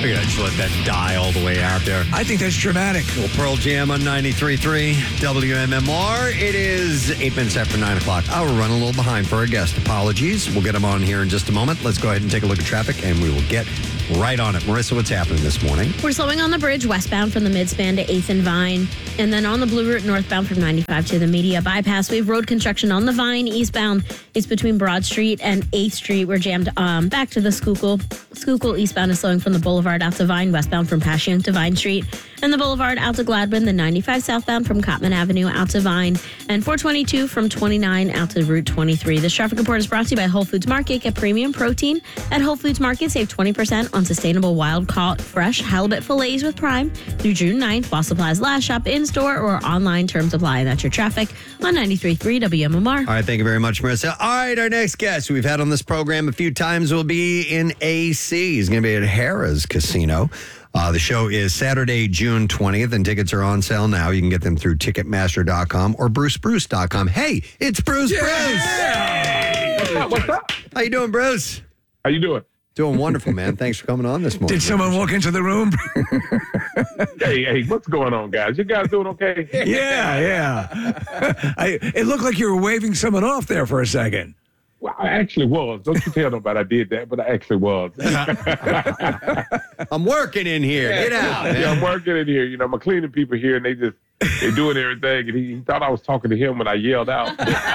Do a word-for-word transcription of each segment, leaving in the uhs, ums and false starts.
figured I'd just let that die all the way out there. I think that's dramatic. Well, Pearl Jam on ninety-three point three W M M R. It is eight minutes after nine o'clock. Oh, we're running a little behind for our guest. Apologies. We'll get them on here in just a moment. Let's go ahead and take a look at traffic, and we will get right on it. Marissa, what's happening this morning? We're slowing on the bridge westbound from the Midspan to eighth and Vine. And then on the Blue Route northbound from ninety-five to the Media Bypass. We have road construction on the Vine eastbound. It's between Broad Street and eighth Street. We're jammed um, back to the Schuylkill. Schuylkill eastbound is slowing from the Boulevard out to Vine, westbound from Passyunk to Vine Street. And the Boulevard out to Gladwin, the ninety-five southbound from Cotman Avenue out to Vine. And four twenty-two from twenty-nine out to Route twenty-three. This traffic report is brought to you by Whole Foods Market. Get premium protein at Whole Foods Market. Save twenty percent on sustainable wild-caught fresh halibut fillets with Prime through June ninth while supplies last. Shop in-store or online. Terms apply. And that's your traffic on ninety-three point three W M M R. All right, thank you very much, Marissa. All right, our next guest we've had on this program a few times will be in A C. He's going to be at Harrah's Casino. Uh, the show is Saturday, June twentieth, and tickets are on sale now. You can get them through Ticketmaster dot com or Bruce Bruce dot com. Hey, it's Bruce Yeah. Bruce. What's up? What's up? How you doing, Bruce? How you doing? Doing wonderful, man. Thanks for coming on this morning. Did someone walk into the room? Hey, hey, what's going on, guys? You guys doing okay? yeah, yeah. I, it looked like you were waving someone off there for a second. Well, I actually was. Don't you tell nobody I did that, but I actually was. I'm working in here. Get out, man. Yeah, I'm working in here. You know, my cleaning people here, and they just they doing everything. And he, he thought I was talking to him when I yelled out.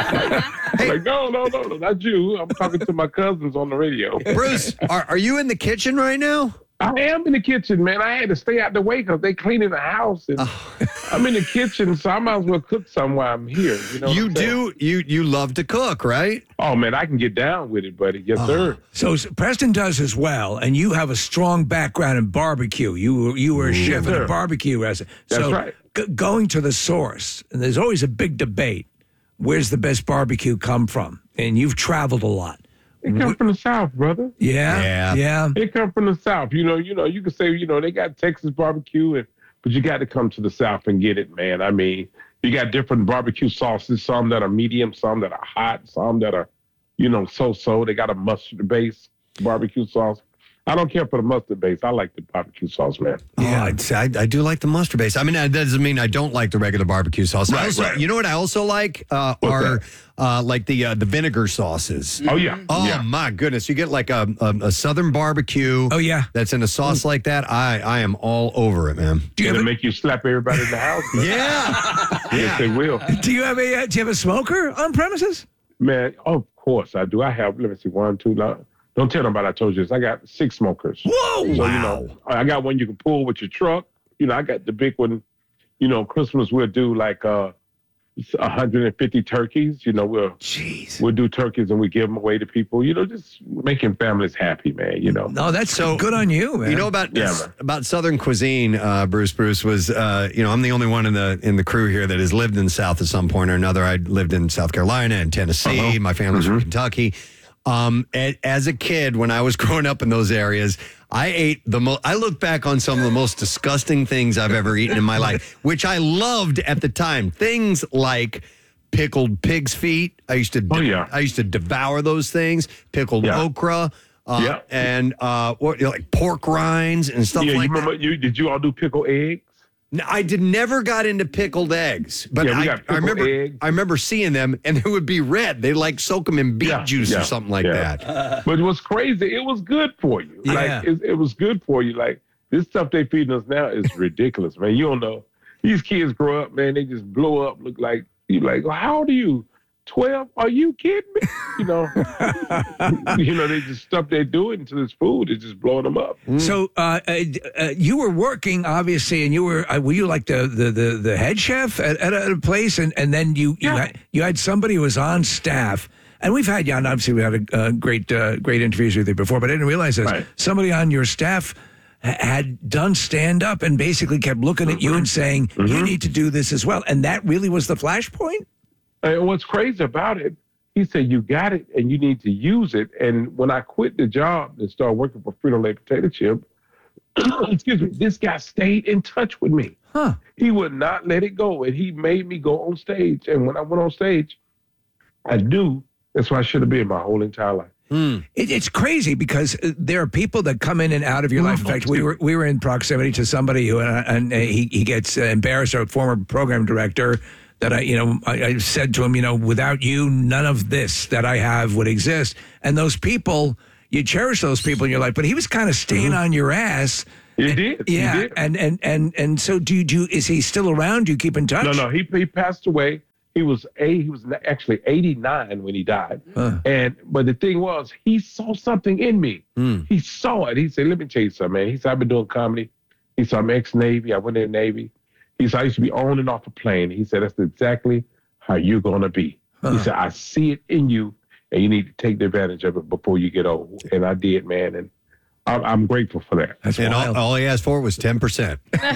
I'm like, no, no, no, no, not you. I'm talking to my cousins on the radio. Bruce, are, are you in the kitchen right now? I am in the kitchen, man. I had to stay out the way because they cleaning the house. And Oh. I'm in the kitchen, so I might as well cook some while I'm here. You know what You I'm saying? do. You you love to cook, right? Oh, man, I can get down with it, buddy. Yes, Oh. sir. So s- Preston does as well, and you have a strong background in barbecue. You were you were a chef at a sir. barbecue restaurant. That's so right. g- going to the source, and there's always a big debate. Where's the best barbecue come from? And you've traveled a lot. They come from the South, brother. Yeah, Yeah. yeah. They come from the South. You know, you know, you can say, you know, they got Texas barbecue, and but you got to come to the South and get it, man. I mean, you got different barbecue sauces, some that are medium, some that are hot, some that are, you know, so-so. They got a mustard-based barbecue sauce. I don't care for the mustard base. I like the barbecue sauce, man. Yeah, I'd say I, I do like the mustard base. I mean, that doesn't mean I don't like the regular barbecue sauce. I Right, also, right. You know what I also like uh, What's are that? uh, like the uh, the vinegar sauces. Oh, yeah. Oh yeah. my goodness! You get like a, a, a southern barbecue. Oh, yeah. that's in a sauce like that. I I am all over it, man. Do you It'll have a, make you slap everybody in the house. man. Yeah, Yes, they will. do you have a uh, do you have a smoker on premises? Man, of course I do. I have, let me see, one, two, no, don't tell nobody I told you this. I got six smokers. Whoa! So, you know, I got one you can pull with your truck. You know, I got the big one. You know, Christmas we'll do like uh, one hundred fifty turkeys. You know, we'll Jeez. we'll do turkeys and we give them away to people. You know, just making families happy, man. You know. No, that's So- so good on you, man. You know about Yeah, man. about Southern cuisine, uh, Bruce. Bruce was, uh, you know, I'm the only one in the in the crew here that has lived in the South at some point or another. I lived in South Carolina and Tennessee. Uh-huh. My family's Mm-hmm. from Kentucky. Um, a- as a kid, when I was growing up in those areas, I ate the most. I look back on some of the most disgusting things I've ever eaten in my life, which I loved at the time. Things like pickled pig's feet. I used to. Oh, yeah. I used to devour those things. Pickled Yeah. okra. Uh, Yeah. And uh, what you know, like pork rinds and stuff Yeah, like you remember? that. You did you all do pickle eggs? No, I did never got into pickled eggs, but Yeah, we I, got I pickled remember eggs. I remember seeing them, and they would be red. They like soak them in beet Yeah, juice or yeah, something like yeah. that. But it was crazy. It was good for you. Yeah. Like it, it was good for you. Like this stuff they feeding us now is ridiculous, man. You don't know. These kids grow up, man. They just blow up. Look like you. Like, well, how old are you? Twelve? Are you kidding me? You know. you know, they just stuff they're doing to this food is just blowing them up. So uh, uh, uh, you were working, obviously, and you were uh, were you like the the the, the head chef at, at, a, at a place, and, and then you you, Yeah. had, you had somebody who was on staff, and we've had you on. Obviously, we had a uh, great uh, great interviews with you before, but I didn't realize this. Right. Somebody on your staff ha- had done stand up and basically kept looking at you and saying, "You need to do this as well," and that really was the flashpoint. And what's crazy about it, he said, you got it and you need to use it. And when I quit the job and started working for Frito-Lay Potato Chip, excuse me, this guy stayed in touch with me. Huh. He would not let it go. And he made me go on stage. And when I went on stage, I knew that's what I should have been my whole entire life. It, it's crazy because uh, there are people that come in and out of your life. In fact, we were we were in proximity to somebody who uh, and uh, he he gets uh, embarrassed. A former program director that I you know I, I said to him, you know, without you, none of this that I have would exist. And those people, you cherish those people in your life. But he was kind of staying on your ass. He did. Yeah, He did. and and and and so do you do? Is he still around? Do you keep in touch? No, no, he he passed away. He was a he was actually eighty-nine when he died. Uh. And but the thing was, he saw something in me. Mm. He saw it. He said, "Let me tell you something, man." He said, "I've been doing comedy." He said, "I'm ex-Navy. I went in the Navy." He said, "I used to be on and off a plane." He said, "That's exactly how you're gonna be." Uh. He said, "I see it in you, and you need to take advantage of it before you get old." And I did, man. And I'm, I'm grateful for that. That's And wild. all, all he asked for was ten percent.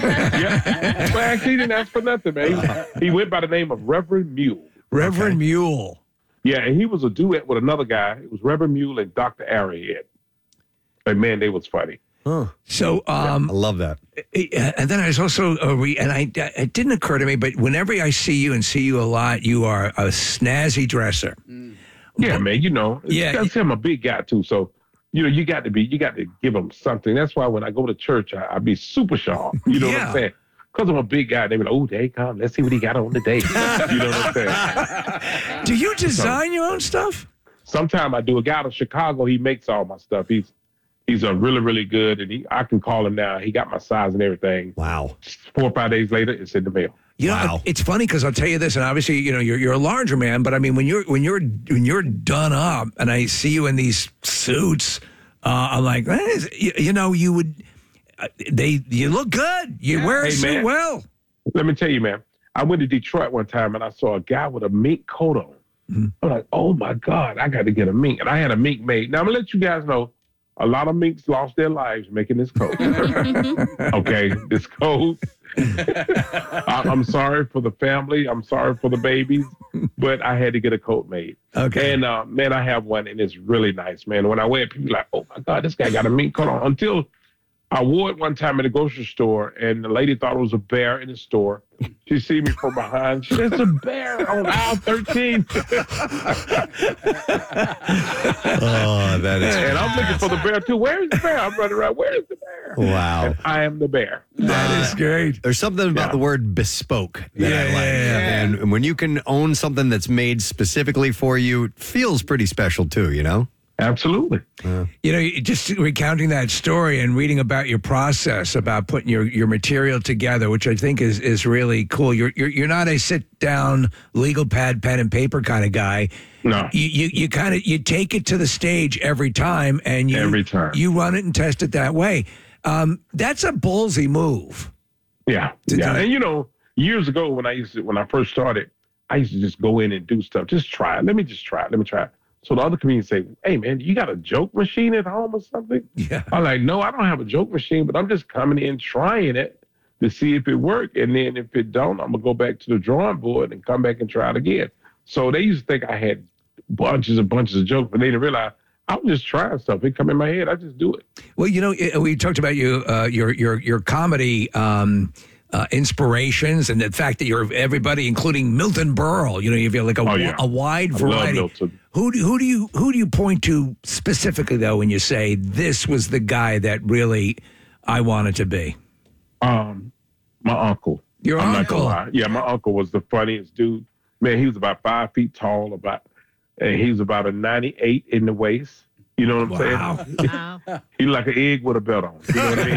Yeah. Well, actually, he didn't ask for nothing, man. He, he went by the name of Reverend Mule. Reverend Okay. Mule. Yeah, and he was a duet with another guy. It was Reverend Mule and Doctor Arrowhead. And man, they was funny. Huh. So, um, I love that. and then I was also a re, and I it didn't occur to me, but whenever I see you and see you a lot, you are a snazzy dresser. Yeah, man, you know, Yeah. yeah, I'm a big guy too, so you know, you got to be, you got to give them something. That's why when I go to church, I, I be super sharp. You know Yeah. what I'm saying? Because I'm a big guy, they be like, "Oh, there he come. Let's see what he got on today." You know what I'm saying? Do you design your own stuff? Sometimes I do. A guy out of Chicago, he makes all my stuff. He's he's a really, really good, and he I can call him now. He got my size and everything. Wow. Four or five days later, it's in the mail. You know, Wow. it's funny because I'll tell you this, and obviously, you know, you're you're a larger man, but I mean, when you're when you're when you're done up, and I see you in these suits, uh, I'm like, eh, you, you know, you would, uh, they, you look good. You wear a Hey, suit man. well. Let me tell you, man. I went to Detroit one time and I saw a guy with a mink coat on. Mm-hmm. I'm like, "Oh my God, I got to get a mink." And I had a mink made. Now I'm gonna let you guys know, a lot of minks lost their lives making this coat. Okay, this coat. I, I'm sorry for the family. I'm sorry for the babies, but I had to get a coat made. Okay. And uh, man, I have one, and it's really nice, man. When I wear it, people are like, "Oh my God, this guy got a mink coat on." Until I wore it one time at a grocery store, and the lady thought it was a bear in the store. She see me from behind. She said, "It's a bear on aisle thirteen." Oh, that is. And I'm looking for the bear too. Where is the bear? I'm running around. Where is the bear? Wow. And I am the bear. That is great. There's something about Yeah. the word bespoke that Yeah, I like. yeah, yeah. And, and when you can own something that's made specifically for you, it feels pretty special too, you know? Absolutely. You know, you- just recounting that story and reading about your process about putting your, your material together, which I think is, is really cool. You're, you're you're not a sit down legal pad, pen and paper kind of guy. No. You you, you kind of you take it to the stage every time, and you Every time. you run it and test it that way. Um, that's a ballsy move. Yeah. To Yeah. do it. And you know, years ago when I used to, when I first started, I used to just go in and do stuff. Just try it. Let me just try it. Let me try it. So the other comedians say, "Hey man, you got a joke machine at home or something?" Yeah. I'm like, "No, I don't have a joke machine, but I'm just coming in trying it to see if it worked. And then if it don't, I'm gonna go back to the drawing board and come back and try it again." So they used to think I had bunches and bunches of jokes, but they didn't realize I was just trying stuff. It come in my head, I just do it. Well, you know, it- we talked about you, uh, your your your comedy um, uh, inspirations, and the fact that you're everybody, including Milton Berle. You know, you've got like a, Oh, yeah. a wide I love variety. Milton. Who do, who do you who do you point to specifically though when you say this was the guy that really I wanted to be? Um, my uncle. Your I'm not uncle. gonna lie. Yeah, my uncle was the funniest dude. Man, he was about five feet tall, about, and he was about a ninety-eight in the waist. You know what I'm Wow. saying? Wow. He like an egg with a belt on. You know what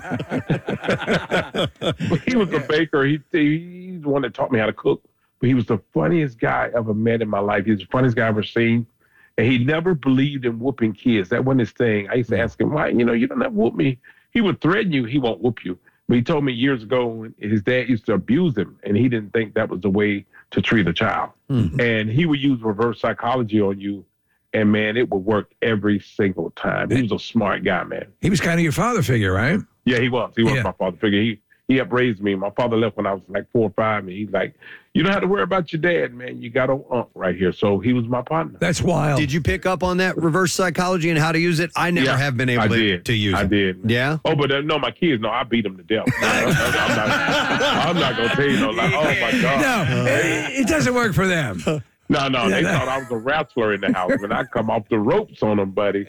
I mean? So, but he was a baker. He he's the one that taught me how to cook. But he was the funniest guy I ever met in my life. He's the funniest guy I ever seen. And he never believed in whooping kids. That wasn't his thing. I used to ask him, "Why? You know, you don't have to whoop me." He would threaten you. He won't whoop you. But he told me years ago when his dad used to abuse him, and he didn't think that was the way to treat a child. And he would use reverse psychology on you. And man, it would work every single time. He was a smart guy, man. He was kind of your father figure, right? Yeah, he was. He was Yeah. my father figure. He he helped raise me. My father left when I was like four or five, and he's like, "You don't have to worry about your dad, man. You got an uncle right here." So he was my partner. That's wild. Did you pick up on that reverse psychology and how to use it? I never Yeah, have been able I to, did. to use I it. did. Yeah? Oh, but uh, no, my kids, no, I beat them to death. I'm, not, I'm not gonna tell you no lie. Oh my God. no, it, it doesn't work for them. No, no, they thought I was a wrestler in the house when I come off the ropes on them, buddy.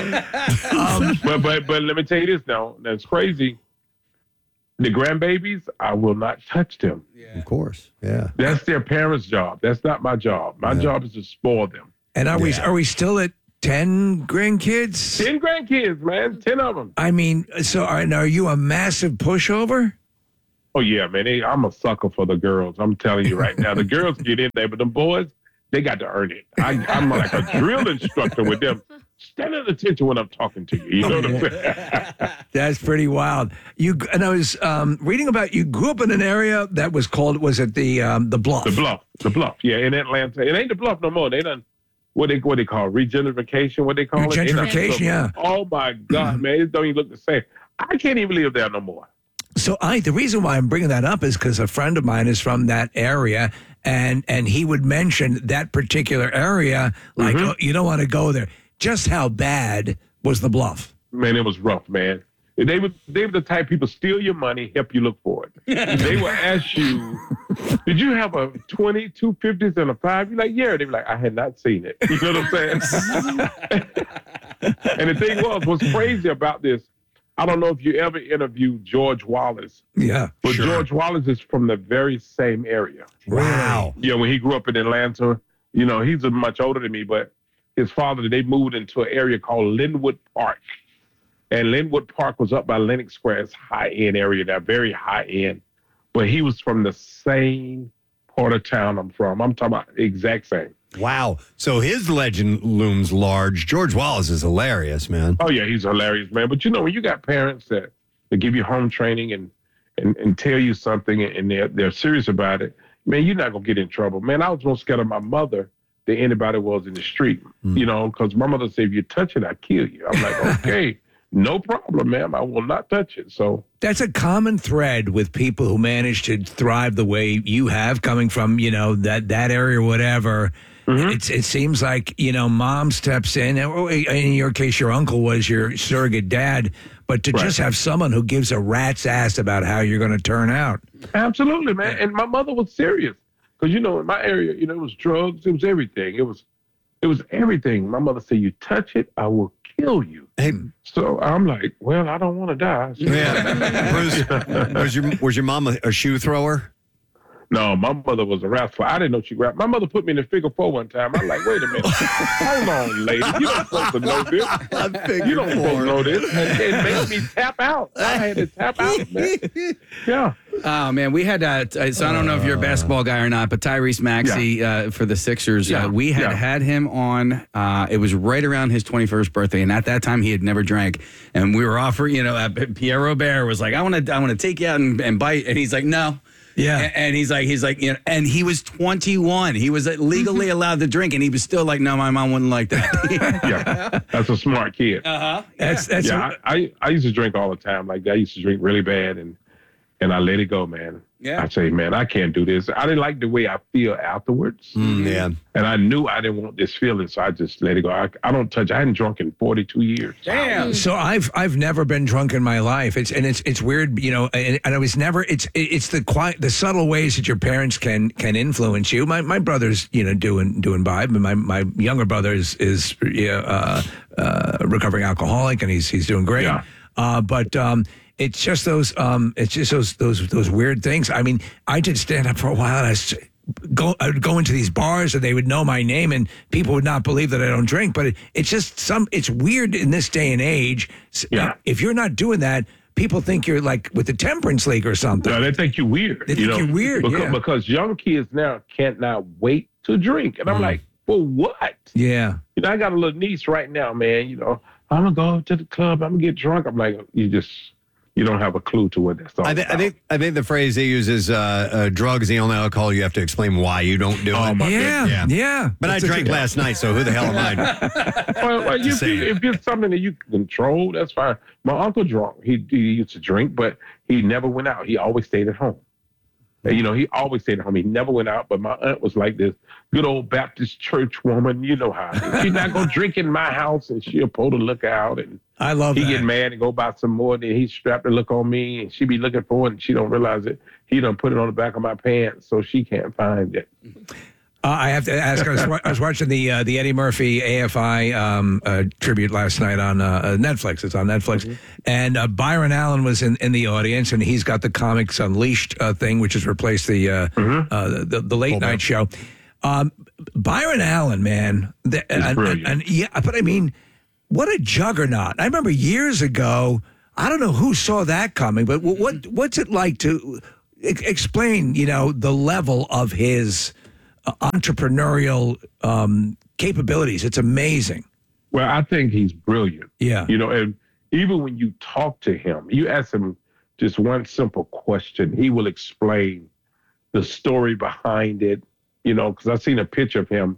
um, but but but let me tell you this now. That's crazy. The grandbabies, I will not touch them. Yeah. Of course, yeah. That's their parents' job. That's not my job. My yeah. job is to spoil them. And are yeah. we are we still at ten grandkids? Ten grandkids, man. Ten of them. I mean, so are, are you a massive pushover? Oh yeah, man. They, I'm a sucker for the girls. I'm telling you right now. The girls get in there, but the boys, they got to earn it. I, I'm like a drill instructor with them. Stand at attention when I'm talking to you. You know what I'm saying? That's pretty wild. You and I was um, reading about you grew up in an area that was called was it the um, the Bluff? The Bluff, the Bluff. Yeah, in Atlanta. It ain't the Bluff no more. They done what they what they call regentrification. What they call it? Gentrification. Yeah. Oh my God, man! It don't even look the same. I can't even live there no more. So I the reason why I'm bringing that up is because a friend of mine is from that area. And and he would mention that particular area, like, mm-hmm. oh, you don't want to go there. Just how bad was the Bluff? Man, it was rough, man. They were, they were the type of people steal your money, help you look for it. They would ask you, did you have a twenty, two fifties, and a five? You're like, yeah. They were like, I had not seen it. You know what I'm saying? And the thing was, what's crazy about this, I don't know if you ever interviewed George Wallace. Yeah, But sure. George Wallace is from the very same area. Wow. Yeah, when he grew up in Atlanta, you know, he's a much older than me, but his father, they moved into an area called Linwood Park. And Linwood Park was up by Lenox Square. It's high-end area now, very high-end. But he was from the same part of town I'm from. I'm talking about the exact same. Wow. So his legend looms large. George Wallace is hilarious, man. Oh, yeah, he's hilarious, man. But, you know, when you got parents that, that give you home training and, and, and tell you something and they're, they're serious about it, man, you're not going to get in trouble. Man, I was more scared of my mother than anybody was in the street, mm. you know, because my mother said, if you touch it, I kill you. I'm like, okay. No problem, ma'am. I will not touch it. So that's a common thread with people who manage to thrive the way you have, coming from, you know, that, that area or whatever. Mm-hmm. It's, it seems like, you know, mom steps in. In your case, your uncle was your surrogate dad. But to right. just have someone who gives a rat's ass about how you're going to turn out. Absolutely, man. And my mother was serious. Because, you know, in my area, you know, it was drugs. It was everything. It was it was everything. My mother said, you touch it, I will kill you. Hey. So I'm like, well, I don't want to die. So. Yeah. was, was, your, was your mom a, a shoe thrower? No, my mother was a wrestler. I didn't know she grabbed. My mother put me in the figure four one time. I'm like, wait a minute. Hold on, lady. You don't supposed to know this. You don't supposed to know this. And it made me tap out. I had to tap out, man. Yeah. Oh, man. We had, uh, so I don't know if you're a basketball guy or not, but Tyrese Maxey yeah. uh, for the Sixers, yeah. uh, we had yeah. had him on. Uh, it was right around his twenty-first birthday. And at that time, he had never drank. And we were offering, you know, uh, Pierre Robert was like, I want to I want to take you out and, and bite. And he's like, no. Yeah. And he's like, he's like, you know, and he was twenty-one. He was legally allowed to drink, and he was still like, no, my mom wouldn't like that. Yeah. That's a smart kid. Uh-huh. That's, that's yeah, a- I, I used to drink all the time. Like, I used to drink really bad, and and I let it go, man. Yeah. I say, man, I can't do this. I didn't like the way I feel afterwards. Mm, yeah. And I knew I didn't want this feeling, so I just let it go. I, I don't touch. I hadn't drunk in forty-two years. Damn. So I've I've never been drunk in my life. It's and it's it's weird, you know. And, and I was never. It's it's the quiet, the subtle ways that your parents can can influence you. My my brother's, you know, doing doing vibe, and my my younger brother is is yeah, uh, uh, recovering alcoholic, and he's he's doing great. Yeah. Uh, but um, it's just those um, it's just those those those weird things. I mean, I did stand up for a while, and I was go I would go into these bars, and they would know my name, and people would not believe that I don't drink. But it, it's just some. It's weird in this day and age. Yeah. If you're not doing that, people think you're like with the Temperance League or something. No, they think you weird. They you think know? you're weird. Because, yeah. because young kids now can't not wait to drink, and I'm Mm. like, for what? Yeah. You know, I got a little niece right now, man. You know, I'm gonna go to the club. I'm gonna get drunk. I'm like, you just, you don't have a clue to what that's all I, th- about. I think I think the phrase they use is uh, uh, drugs, the only alcohol you have to explain why you don't do Oh, it. my Yeah. Yeah. Yeah. But That's I a drank good- last night, so who the hell am I? well, well, you, say if, it. if it's something that you can control, that's fine. My uncle drunk. He, he used to drink, but he never went out. He always stayed at home. And, you know, he always stayed at home. He never went out. But my aunt was like this good old Baptist church woman. You know how. She's not going to drink in my house, and she'll pull the look out. And I love he that. get mad and go buy some more. Then he strapped the look on me, and she be looking for it, and she don't realize it. He done put it on the back of my pants, so she can't find it. Uh, I have to ask. I was, wa- I was watching the uh, the Eddie Murphy A F I um, uh, tribute last night on uh, Netflix. It's on Netflix, mm-hmm. and uh, Byron Allen was in, in the audience, and he's got the Comics Unleashed uh, thing, which has replaced the uh, mm-hmm. uh, the, the late Hold night on. show. Um, Byron Allen, man, the, and, and, and yeah, but I mean, what a juggernaut! I remember years ago. I don't know who saw that coming, but what what's it like to explain? You know, the level of his Uh, entrepreneurial um, capabilities. It's amazing. Well, I think he's brilliant. Yeah. You know, and even when you talk to him, you ask him just one simple question, he will explain the story behind it, you know, because I've seen a picture of him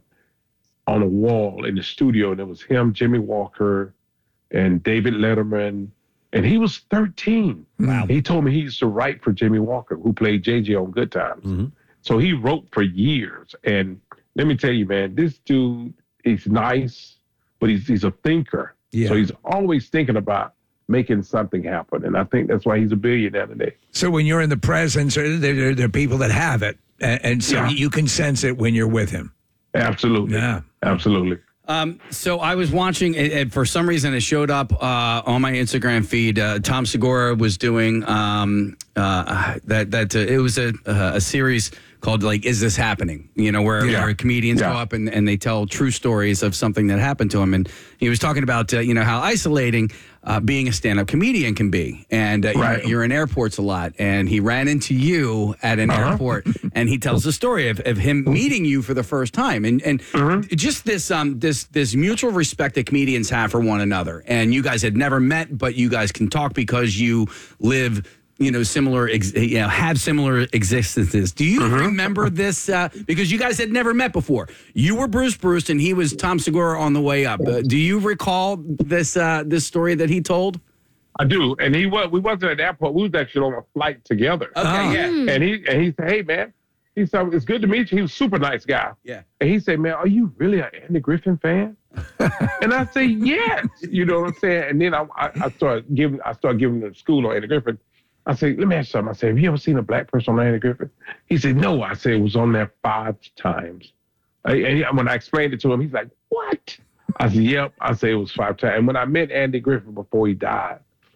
on a wall in the studio, and it was him, Jimmy Walker, and David Letterman, and he was thirteen. Wow. He told me he used to write for Jimmy Walker, who played J J on Good Times. Mm-hmm. So he wrote for years. And let me tell you, man, this dude is nice, but he's he's a thinker. Yeah. So he's always thinking about making something happen. And I think that's why he's a billionaire today. So when you're in the presence, there, there, there are people that have it. And, and so yeah. you can sense it when you're with him. Absolutely. Yeah. Absolutely. Um, so I was watching, and for some reason it showed up uh, on my Instagram feed. Uh, Tom Segura was doing um, uh, that. That uh, it was a a series called like "Is This Happening?" You know, where, yeah. where comedians yeah. go up and, and they tell true stories of something that happened to them. And he was talking about uh, you know how isolating uh, being a stand-up comedian can be. And uh, right. you're, you're in airports a lot. And he ran into you at an uh-huh. airport, and he tells the story of, of him meeting you for the first time, and and mm-hmm. just this um this this mutual respect that comedians have for one another. And you guys had never met, but you guys can talk because you live, you know, similar, ex- you know, have similar existences. Do you mm-hmm. remember this? Uh, because you guys had never met before. You were Bruce Bruce, and he was Tom Segura on the way up. Uh, do you recall this uh, this story that he told? I do, and he was. We wasn't at the airport. We was actually on a flight together. Okay, oh. yeah. And he and he said, "Hey, man," he said, "It's good to meet you." He was a super nice guy. Yeah. And he said, "Man, are you really an Andy Griffin fan?" And I say, "Yes." You know what I'm saying? And then I I, I started giving I started giving the school on Andy Griffin. I said, let me ask you something. I said, have you ever seen a black person on Andy Griffin? He said, no. I said, it was on there five times. I, and he, when I explained it to him, he's like, what? I said, yep. I said, it was five times. And when I met Andy Griffin before he died,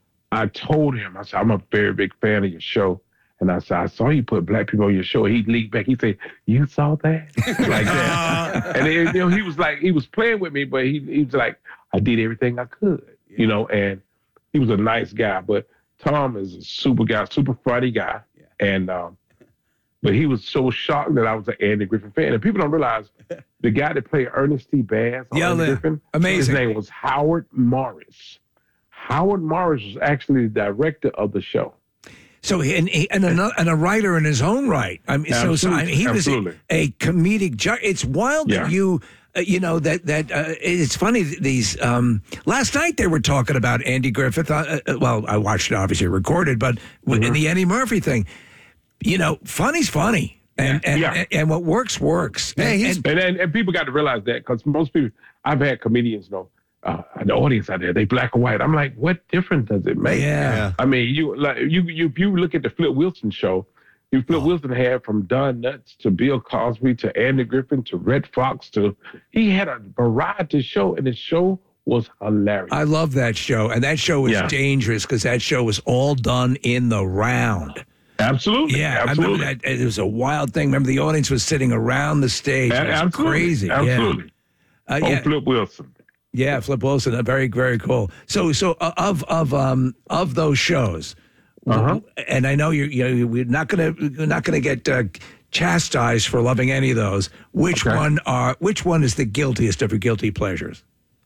I told him, I said, I'm a very big fan of your show. And I said, I saw you put black people on your show. He leaned back. He said, you saw that? Like that. And then, you know, he was like, he was playing with me, but he, he was like, I did everything I could, yeah. you know, and he was a nice guy. But Tom is a super guy, super funny guy. Yeah. And, um, but he was so shocked that I was an Andy Griffin fan. And people don't realize the guy that played Ernest T. Bass on yeah, Andy Griffin, amazing. His name was Howard Morris. Howard Morris was actually the director of the show. So, and, and, a, and a writer in his own right. I mean, so, so I mean, he was a, a comedic judge. It's wild yeah. that you, uh, you know, that, that uh, it's funny, these, um, last night they were talking about Andy Griffith. Uh, uh, well, I watched it obviously recorded, but mm-hmm. in the Eddie Murphy thing, you know, funny's funny. And, yeah. And, yeah. and, and what works, works. Yeah, and, and, and, and, and people got to realize that because most people, I've had comedians, you know, Uh, the audience out there, they black and white. I'm like, what difference does it make? Yeah. I mean, you like you you you look at the Flip Wilson show. You Flip oh. Wilson had from Don Knutts to Bill Cosby to Andy Griffin to Red Fox to he had a variety show, and the show was hilarious. I love that show, and that show was yeah. dangerous because that show was all done in the round. Absolutely. Yeah, absolutely. I remember that. It was a wild thing. Remember, the audience was sitting around the stage. It was absolutely. crazy. Absolutely. Yeah. Uh, oh, yeah. Flip Wilson. Yeah, Flip Wilson, uh, very, very cool. So, so uh, of of um of those shows, uh-huh. and I know you're you know, we're not gonna we're not gonna get uh, chastised for loving any of those. Which okay. one are which one is the guiltiest of your guilty pleasures?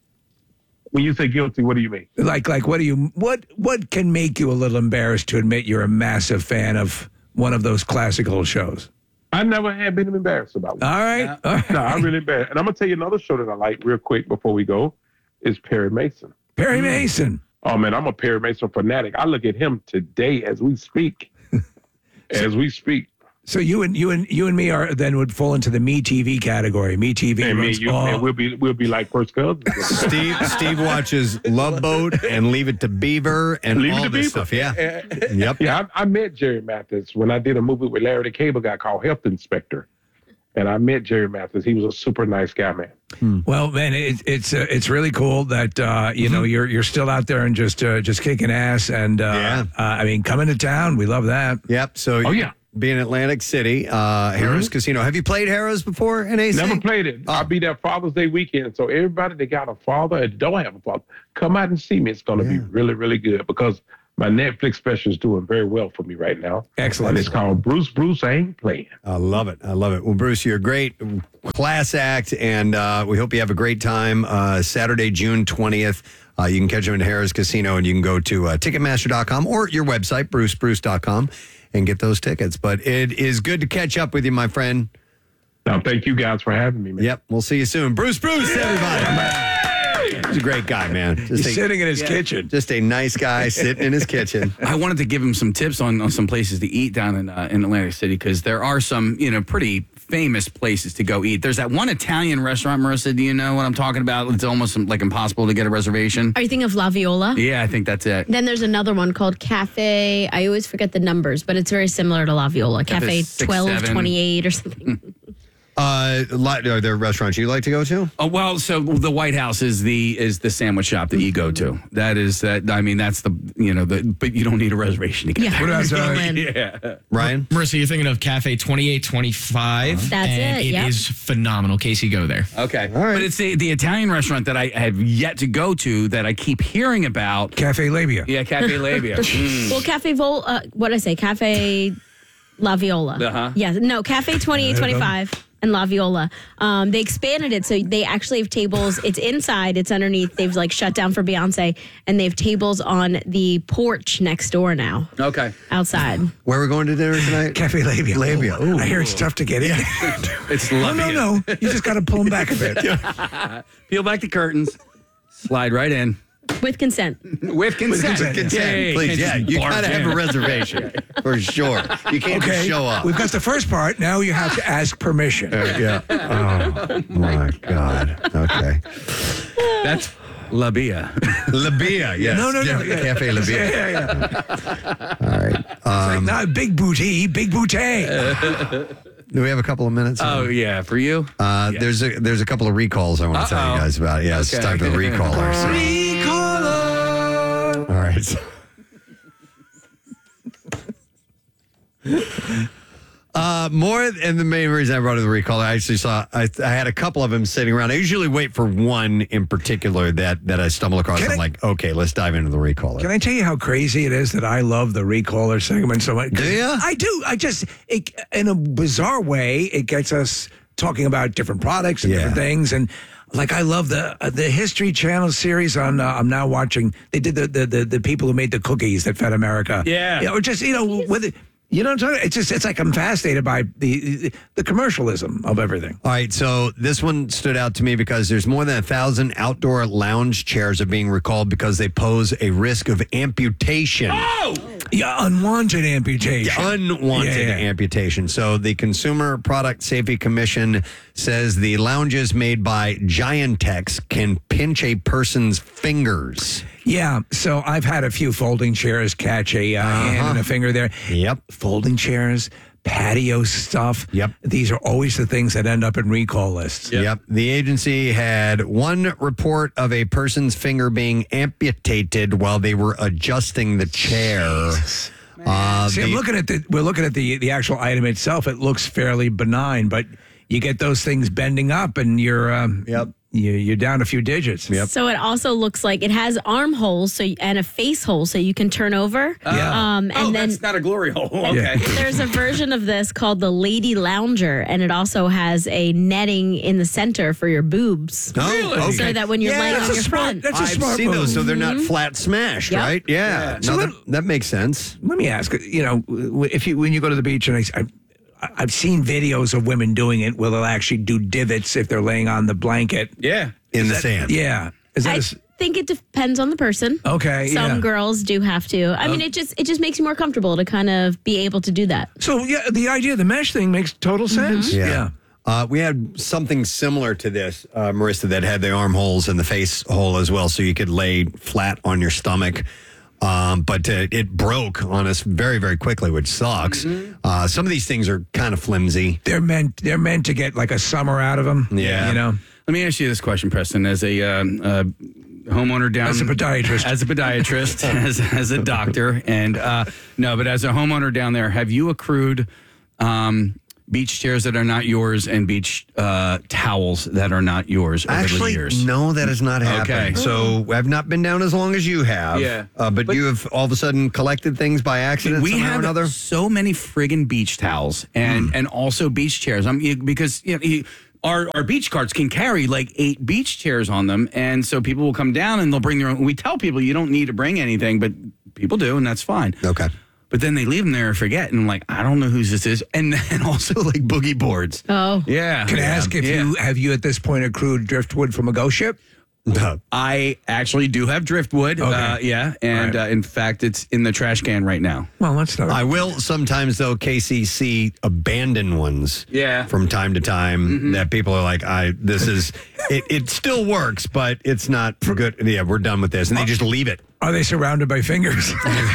When you say guilty, what do you mean? Like, like what do you what what can make you a little embarrassed to admit you're a massive fan of one of those classical shows? I never have been embarrassed about one. All right. All right. No, I'm really embarrassed. And I'm going to tell you another show that I like real quick before we go is Perry Mason. Perry Mason. Oh, man, I'm a Perry Mason fanatic. I look at him today as we speak. as we speak. So you and you and you and me are then would fall into the Me T V category. Me T V. And me, you, all... and we'll be we'll be like first cousins. Steve Steve watches Love Boat and Leave It to Beaver and Leave all it to this Beaver. stuff. Yeah. Yep. Yeah, I, I met Jerry Mathis when I did a movie with Larry the Cable Guy called Health Inspector. And I met Jerry Mathis. He was a super nice guy, man. Hmm. Well, man, it, it's uh, it's really cool that uh, you mm-hmm. know you're you're still out there and just uh, just kicking ass. And uh, yeah. uh, I mean, coming to town, we love that. Yep. So oh yeah, being Atlantic City, uh, Harrah's mm-hmm. Casino. Have you played Harrah's before in A C? Never played it. Oh. I'll be there Father's Day weekend. So everybody that got a father and don't have a father, come out and see me. It's going to yeah. be really really good because my Netflix special is doing very well for me right now. Excellent. And it's called Bruce, Bruce Ain't Playing. I love it. I love it. Well, Bruce, you're a great class act, and uh, we hope you have a great time uh, Saturday, June twentieth. Uh, you can catch him at Harrah's Casino, and you can go to uh, Ticketmaster dot com or your website, Bruce Bruce dot com, and get those tickets. But it is good to catch up with you, my friend. No, thank you guys for having me, man. Yep. We'll see you soon. Bruce Bruce, everybody. He's a great guy, man. Just He's a, sitting in his yeah. kitchen. Just a nice guy sitting in his kitchen. I wanted to give him some tips on, on some places to eat down in uh, in Atlantic City because there are some, you know, pretty famous places to go eat. There's that one Italian restaurant, Marissa. Do you know what I'm talking about? It's almost like impossible to get a reservation. Are you thinking of La Viola? Yeah, I think that's it. Then there's another one called Cafe. I always forget the numbers, but it's very similar to La Viola. Cafe, Cafe twelve twenty-eight or something. Uh, are there restaurants you like to go to? Oh well, so the White House is the is the sandwich shop that you go to. That is that. I mean, that's the you know the but you don't need a reservation to get yeah. there. What else, uh, yeah, Ryan, Marissa, you're thinking of Cafe twenty-eight twenty-five. Uh-huh. That's and it. It yep. is phenomenal. Casey, go there. Okay, all right. But it's the the Italian restaurant that I have yet to go to that I keep hearing about. Cafe Labia. Yeah, Cafe Labia. mm. Well, Cafe Vol. Uh, what did I say? Cafe La Viola. Uh-huh. Yeah. No, Cafe twenty-eight twenty-five. And La Viola. Um, they expanded it, so they actually have tables. It's inside, it's underneath. They've like shut down for Beyonce, and they have tables on the porch next door now. Okay. Outside. Where are we going to dinner tonight? Cafe Labia. Labia. Ooh. I hear it's tough to get in. It's No, Labia. no, no. You just got to pull them back a bit. Peel back the curtains. Slide right in. With consent. With consent. With consent, Yeah, yeah, yeah. please. Can't Yeah, just you barge gotta have in. a reservation for sure. You can't Okay, just show up. we've got the first part. Now you have to ask permission. Uh, yeah. Oh my God. Okay. That's Labia. Labia. Yes. No, no, no. Yeah, Cafe Labia. Yeah, yeah. All right. Um, Like, not big booty, big booty. do we have a couple of minutes? Oh yeah, for you. Uh, Yeah. There's a there's a couple of recalls I want to tell you Uh-oh. guys about. Yeah, it's Okay. time for the recaller. So. Recaller. All right. So. Uh, more, and the main reason I brought up the recall, I actually saw, I, I had a couple of them sitting around. I usually wait for one in particular that, that I stumble across. Can I'm I- like, okay, let's dive into the recaller. Can I tell you how crazy it is that I love the recaller segment so much? 'Cause Do ya? I do. I just, it, in a bizarre way, it gets us talking about different products and Yeah. different things. And like, I love the uh, the History Channel series on, uh, I'm now watching, they did the, the, the, the people who made the cookies that fed America. Yeah. You know, or just, you know, with it. You know what I'm talking about? It's just, it's like I'm fascinated by the the commercialism of everything. All right, so this one stood out to me because there's more than a thousand outdoor lounge chairs are being recalled because they pose a risk of amputation. Oh! Yeah, unwanted amputation. Unwanted Yeah. amputation. So the Consumer Product Safety Commission says the lounges made by Giantex can pinch a person's fingers. Yeah, so I've had a few folding chairs catch a uh, hand and a finger there. Yep. Folding chairs, patio stuff. Yep. These are always the things that end up in recall lists. Yep. The agency had one report of a person's finger being amputated while they were adjusting the chair. Uh, See, I'm the- looking at the we're looking at the the actual item itself. It looks fairly benign, but you get those things bending up, and you're um, Yep. you, you're down a few digits. Yep. So it also looks like it has armholes so and a face hole so you can turn over. Yeah. Um, and oh, then that's not a glory hole. Okay. there's a version of this called the Lady Lounger, and it also has a netting in the center for your boobs. Oh, Really? okay. So that when you're Yeah, laying that's on a your smart- front. that's a I've smart seen move. those, so they're not flat smashed, Yep. right? Yeah. Yeah. No, So that, let- that makes sense. Let me ask, you know, if you when you go to the beach, and I, I I've seen videos of women doing it where they'll actually do divots if they're laying on the blanket. Yeah. In the That- sand. Yeah. Is that I a s think it depends on the person. okay? Some yeah. girls do have to. I mean, it just it just makes you more comfortable to kind of be able to do that. So yeah, the idea of the mesh thing makes total sense. Yeah. Uh, we had something similar to this, uh, Marissa, that had the armholes and the face hole as well, so you could lay flat on your stomach. Um, but uh, it broke on us very, very quickly, which sucks. Mm-hmm. Uh, some of these things are kind of flimsy. They're meant they're meant to get like a summer out of them. Yeah. You know? Let me ask you this question, Preston. As a uh, uh, homeowner down... As a podiatrist. As a podiatrist, as, as a doctor. And uh, no, but as a homeowner down there, have you accrued um, beach chairs that are not yours and beach uh, towels that are not yours over Actually, the years? no, that has not happened. Okay. So I've not been down as long as you have. Yeah. Uh, but, But- you have all of a sudden collected things by accident we somehow or have another? so many friggin' beach towels and and also beach chairs. I'm you- because you know, you, our our beach carts can carry like eight beach chairs on them, and so people will come down and they'll bring their own. We tell people you don't need to bring anything, but people do, and that's fine. Okay. But then they leave them there and forget, and I'm like, I don't know whose this is, and then also like boogie boards. Oh. Yeah. Can I Yeah. ask if Yeah. you have you at this point accrued driftwood from a ghost ship? No. I actually do have driftwood. Okay. Uh, yeah, and Right. uh, in fact, it's in the trash can right now. Well, that's not. I will sometimes, though, K C C abandon ones. Yeah. From time to time that people are like, I, this is, it, it still works, but it's not good. Yeah, we're done with this. And they just leave it. Are they surrounded by fingers?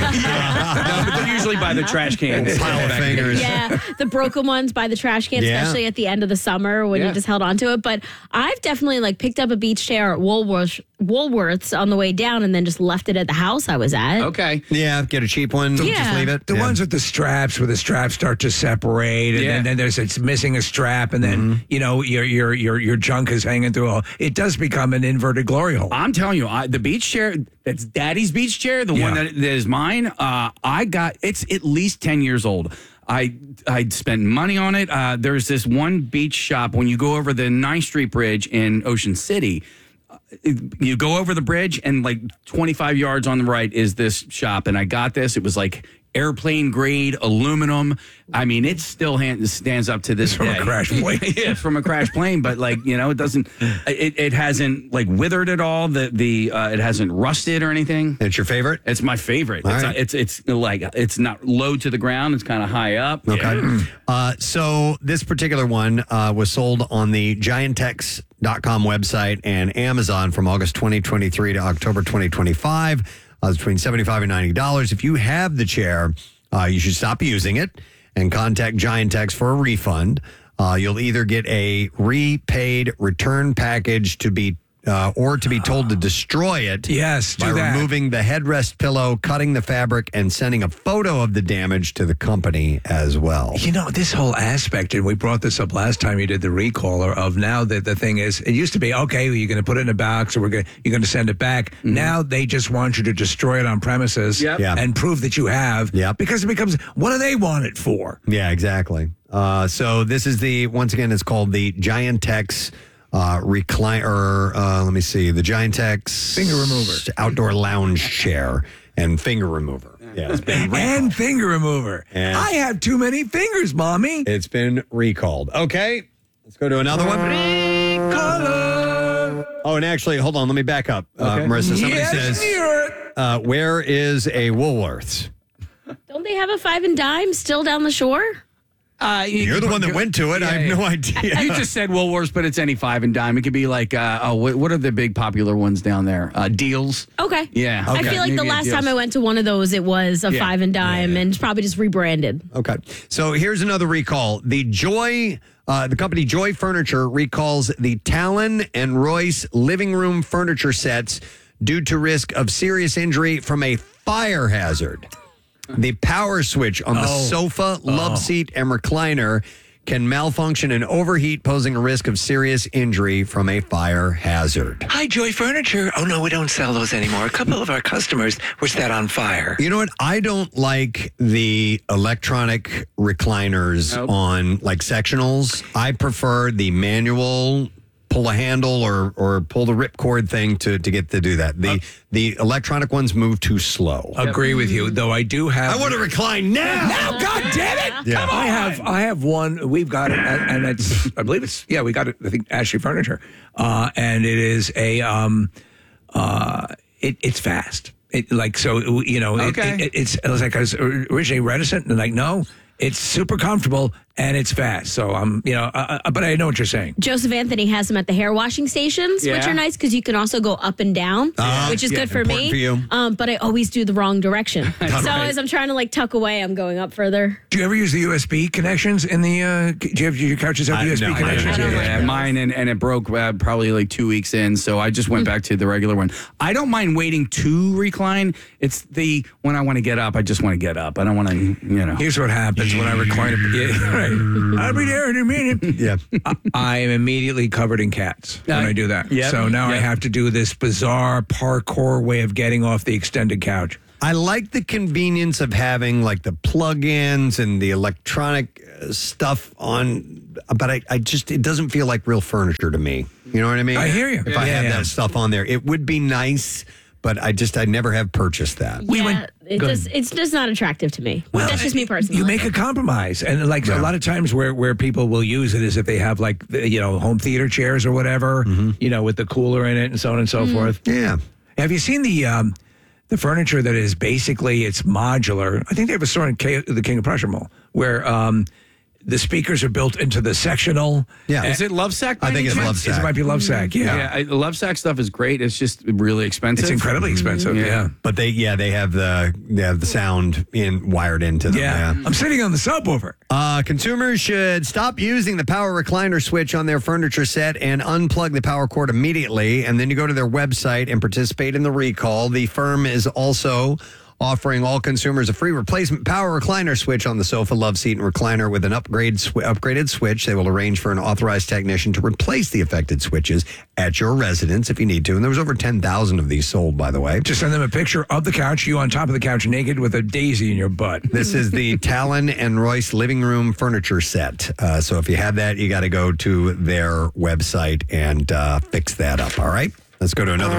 No, but they're usually by the trash can. Pile of fingers. Yeah, the broken ones by the trash can, Yeah. especially at the end of the summer when Yeah. you just held onto it. But I've definitely like picked up a beach chair at Woolworths, Woolworths on the way down and then just left it at the house I was at. Okay. Yeah, get a cheap one. Just Yeah. leave it. The Yeah. ones with the straps, where the straps start to separate, and Yeah. then, then there's it's missing a strap, and then Mm-hmm. you know your your your your junk is hanging through all. It does become an inverted glory hole. I'm telling you, I, the beach chair, that's Daddy's beach chair, the one Yeah. that, that is mine. Uh, I got it's at least ten years old. I I spent money on it. Uh, there's this one beach shop when you go over the ninth Street Bridge in Ocean City. uh, You go over the bridge and like twenty-five yards on the right is this shop, and I got this. It was like airplane grade aluminum. I mean, it still hand, stands up to this From a day. crash plane. Yeah, from a crash plane, but like you know, it doesn't. It, it hasn't like withered at all. The the uh, it hasn't rusted or anything. It's your favorite? It's my favorite. All It's, right. it's it's like it's not low to the ground. It's kind of high up. Okay. Yeah. Uh, so this particular one uh, was sold on the giantex dot com website and Amazon from August twenty twenty-three to October twenty twenty-five. Uh, it's between seventy-five dollars and ninety dollars. If you have the chair, uh, you should stop using it and contact Giantex for a refund. Uh, you'll either get a repaid return package to be uh, or to be told to destroy it. Yes, do by that. removing the headrest pillow, cutting the fabric, and sending a photo of the damage to the company as well. You know, this whole aspect, and we brought this up last time you did the recall, or of now that the thing is, it used to be, okay, well, you're going to put it in a box or we're going you're going to send it back. Now they just want you to destroy it on premises Yep. Yeah. and prove that you have. Yep. Because it becomes, what do they want it for? Yeah, exactly. Uh, so this is the, once again, it's called the Giantex uh, recliner. Uh, let me see, the Giantex Finger remover. outdoor lounge chair and finger remover. Yeah, it's been And finger remover. And- I have too many fingers, mommy. it's been recalled. Okay, let's go to another one. Color. Oh, and actually, hold on, let me back up, uh, Okay. Marissa. Somebody Yes, says, near it. uh, where is a Woolworths? Don't they have a five and dime still down the shore? Uh, you- You're the one that went to it. I have Yeah, no yeah. idea. You just said Woolworths, but it's any five and dime. It could be like, uh, oh, what, what are the big popular ones down there? Uh, Deals. Okay. Yeah. I Okay. feel like the Maybe a last Deals. time I went to one of those, it was a Yeah. five and dime and it's probably just rebranded. Okay. So here's another recall. The Joy, uh, the company Joy Furniture recalls the Talon and Royce living room furniture sets due to risk of serious injury from a fire hazard. The power switch on the sofa, love seat, and recliner can malfunction and overheat, posing a risk of serious injury from a fire hazard. Hi, Joy Furniture. Oh, no, we don't sell those anymore. A couple of our customers were set on fire. You know what? I don't like the electronic recliners Nope. on like sectionals. I prefer the manual pull a handle or or pull the ripcord thing to to get to do that. The the electronic ones move too slow. Agree with you, though I do have. I want to recline now. Now, God damn it! Yeah. Come on. I have, I have one. We've got it, and and it's, I believe it's, yeah, we got it. I think Ashley Furniture, uh, and it is a, um, uh, it, it's fast. It like so, you know, it, Okay. it, it's, it was like I was originally reticent, and like, no, it's super comfortable, and it's fast. So I'm, you know, uh, uh, but I know what you're saying. Joseph Anthony has them at the hair washing stations, Yeah. which are nice because you can also go up and down, Uh, which is yeah, good for important me. for you. Um, but I always do the wrong direction. so right. as I'm trying to like tuck away, I'm going up further. Do you ever use the U S B connections in the? Uh, do you have do your couches have I- U S B no, I connections? I don't Yeah, like yeah, those. mine and, and it broke uh, probably like two weeks in, so I just went back to the regular one. I don't mind waiting to recline. It's the when I want to get up, I just want to get up. I don't want to, you know. Here's what happens when I recline. A, yeah, right. I'll be there in a minute. Yeah. I am immediately covered in cats when Uh, I do that. yep, So now I yep. have to do this bizarre parkour way of getting off the extended couch. I like the convenience of having like the plug-ins and the electronic uh, stuff on, but I, I just, it doesn't feel like real furniture to me. You know what I mean? I hear you. If I Yeah, had yeah. that stuff on there, it would be nice, but I just, I never have purchased that. We yeah, went- it go just, it's just not attractive to me. That's just me personally. You make a compromise, and like a lot of times where, where people will use it is if they have like the, you know home theater chairs or whatever, you know, with the cooler in it and so on and so forth. Yeah. Have you seen the um, the furniture that is basically it's modular? I think they have a store in K- the King of Prussia Mall where um, the speakers are built into the sectional. Yeah. Is it Lovesack? by I think any it's chance? Lovesack. It might be Lovesack. Yeah, Yeah, I, the Lovesack stuff is great. It's just really expensive. it's incredibly expensive. Yeah. Yeah. But they, yeah, they have the, they have the sound in wired into them. Yeah. Yeah. I'm sitting on the subwoofer. Uh, consumers should stop using the power recliner switch on their furniture set and unplug the power cord immediately. And then you go to their website and participate in the recall. The firm is also offering all consumers a free replacement power recliner switch on the sofa, love seat, and recliner with an upgrade sw- upgraded switch. They will arrange for an authorized technician to replace the affected switches at your residence if you need to. And there was over ten thousand of these sold, by the way. Just send them a picture of the couch, you on top of the couch naked with a daisy in your butt. This is the Talon and Royce living room furniture set. Uh, so if you have that, you got to go to their website and uh, fix that up. All right. Let's go to another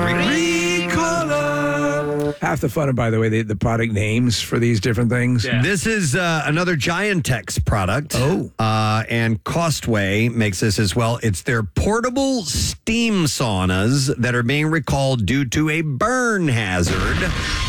recall. Half the fun, by the way, the, the product names for these different things. Yeah. This is uh, another Giantex product. Oh. Uh, and Costway makes this as well. It's their portable steam saunas that are being recalled due to a burn hazard.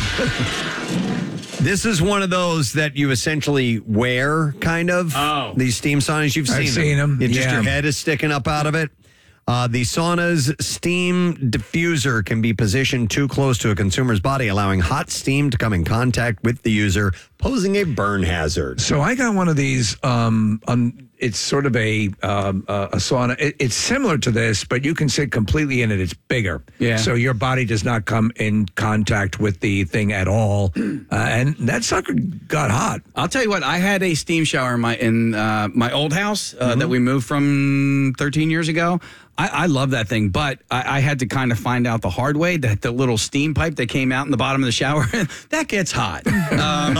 This is one of those that you essentially wear, kind of. Oh. These steam saunas, you've seen I've seen them, It just yeah. your head is sticking up out of it. Uh, the sauna's steam diffuser can be positioned too close to a consumer's body, allowing hot steam to come in contact with the user, posing a burn hazard. So I got one of these. Um, on, it's sort of a um, uh, a sauna. It, it's similar to this, but you can sit completely in it. It's bigger. Yeah. So your body does not come in contact with the thing at all, uh, and that sucker got hot. I'll tell you what. I had a steam shower in my in uh, my old house uh, Mm-hmm. that we moved from thirteen years ago. I, I love that thing, but I, I had to kind of find out the hard way that the little steam pipe that came out in the bottom of the shower that gets hot. Um,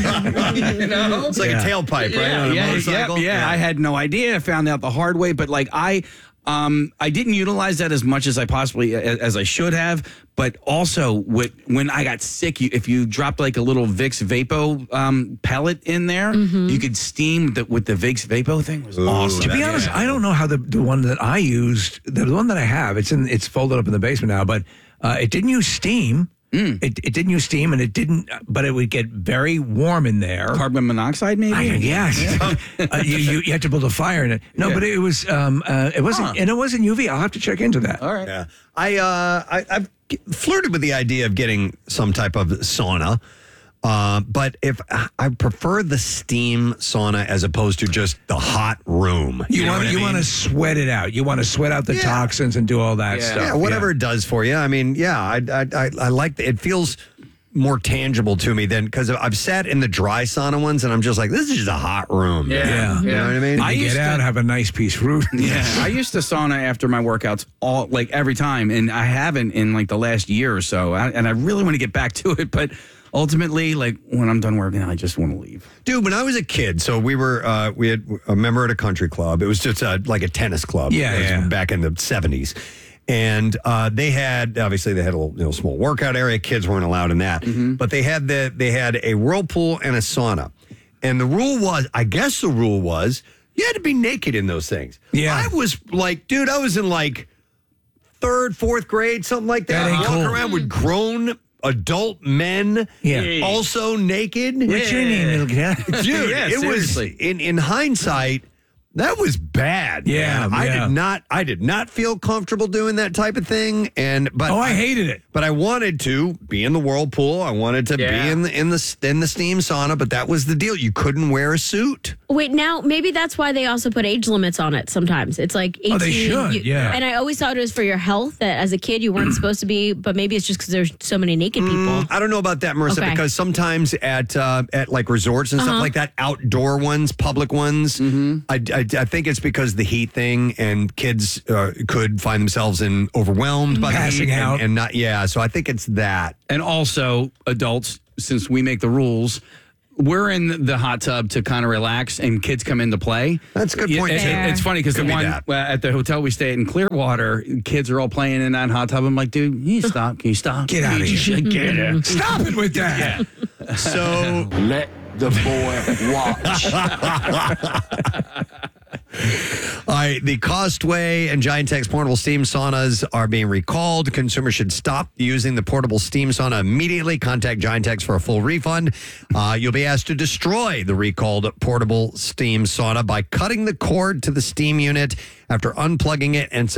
you know? It's like a tailpipe, right? Yeah, on a yeah, motorcycle? yeah, yeah. I had no idea. I found out the hard way, but like I, um, I didn't utilize that as much as I possibly as, as I should have. But also, with, when I got sick, you, if you dropped like a little Vicks Vapo um, pellet in there, you could steam the, with the Vicks Vapo thing. It was awesome. To be honest, I don't know how the, the one that I used, the one that I have, it's in it's folded up in the basement now, but uh, it didn't use steam. Mm. It, it didn't use steam, and it didn't, but it would get very warm in there. Carbon monoxide, maybe. I, yes, uh, you, you you had to build a fire in it. No, Yeah. but it was um uh, it wasn't Huh. and it wasn't U V. I'll have to check into that. All right. Yeah. I, uh, I, I've flirted with the idea of getting some type of sauna. Uh, but if I prefer the steam sauna as opposed to just the hot room. You, know want what I you mean? want to sweat it out. You want to sweat out the Yeah. toxins and do all that Yeah. stuff. Yeah, whatever it does for you. I mean, yeah, I I I, I like the, it feels more tangible to me than because I've sat in the dry sauna ones and I'm just like, this is just a hot room. Yeah. Yeah. You know what I mean? I You used get out, to- have a nice piece of fruit. Yeah, I used to sauna after my workouts all like every time, and I haven't in like the last year or so. I, and I really want to get back to it, but ultimately, like when I'm done working, I just want to leave. Dude, when I was a kid, so we were uh, we had a member at a country club. It was just a, like a tennis club. Yeah, It was yeah. back in the seventies, and uh, they had obviously they had a little, you know, small workout area. Kids weren't allowed in that, but they had the they had a whirlpool and a sauna, and the rule was, I guess the rule was, you had to be naked in those things. Yeah. I was like, dude, I was in like third, fourth grade, something like that. That ain't Walking cool. around with grown adult men, Yeah. also naked. What's your name, little guy? Dude, Yeah, it was seriously. in in hindsight. That was bad. Yeah, man. I yeah. did not. I did not feel comfortable doing that type of thing. And but Oh, I hated it. But I wanted to be in the whirlpool. I wanted to Yeah. be in the in the in the steam sauna. But that was the deal. You couldn't wear a suit. Wait, now maybe that's why they also put age limits on it sometimes. It's like eighteen. Oh, they should, you- yeah. And I always thought it was for your health that as a kid you weren't supposed to be, but maybe it's just because there's so many naked people. I don't know about that, Marissa, Okay. because sometimes at uh, at like resorts and Uh-huh. stuff like that, outdoor ones, public ones, I, I, I think it's because the heat thing, and kids uh, could find themselves in overwhelmed by the Passing heat and- out. and not. Yeah, so I think it's that. And also, adults, since we make the rules, we're in the hot tub to kind of relax, and kids come in to play. That's a good Yeah, point, it- too. it- it's funny because the Could be one that. uh, at the hotel we stay at in Clearwater, kids are all playing in that hot tub. I'm like, dude, can you stop? Can you stop? Get out of You here. just Get it. Stop it with that. So Let the boy watch. All right, the Costway and Giant Tex portable steam saunas are being recalled. Consumers should stop using the portable steam sauna immediately. Contact Giant Tex for a full refund. Uh, you'll be asked to destroy the recalled portable steam sauna by cutting the cord to the steam unit after unplugging it and